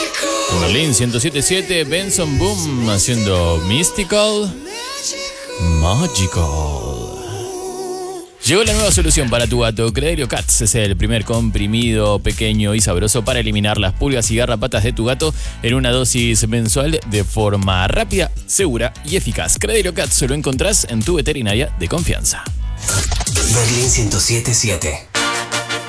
Berlín 107.7, Benson Boom haciendo Mystical Magical. Llegó la nueva solución para tu gato. Credelio Cats es el primer comprimido pequeño y sabroso para eliminar las pulgas y garrapatas de tu gato en una dosis mensual de forma rápida, segura y eficaz. Credelio Cats lo encontrás en tu veterinaria de confianza. Berlín 107.7.